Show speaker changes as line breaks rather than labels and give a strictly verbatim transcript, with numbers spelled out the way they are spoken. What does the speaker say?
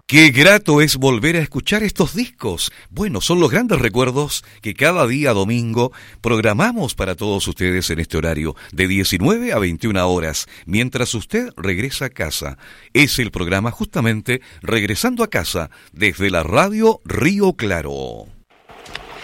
Qué grato es volver a escuchar estos discos. Bueno, son los grandes recuerdos que cada día domingo programamos para todos ustedes en este horario de diecinueve a veintiuna horas, mientras usted regresa a casa. Es el programa justamente Regresando a Casa desde la radio Río Claro.